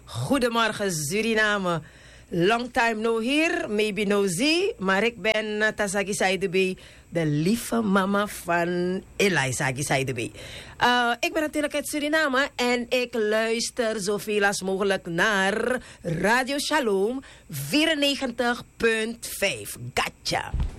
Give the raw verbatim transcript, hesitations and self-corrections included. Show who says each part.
Speaker 1: Goedemorgen Suriname. Long time no here, maybe no see. Maar ik ben Tasaki Saidebe, de lieve mama van Eliza Saidebe. Uh, ik ben natuurlijk uit Suriname en ik luister zoveel als mogelijk naar Radio Shalom vierennegentig punt vijf. Gotcha!